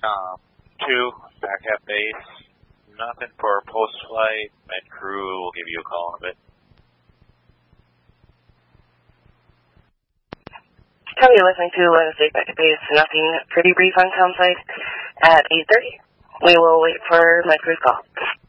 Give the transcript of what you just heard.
2, back at base. Nothing for post-flight. Med crew will give you a call in a bit. Copy, listening to State back at base. Nothing. Pretty brief on town site at 8:30. We will wait for Med crew's call.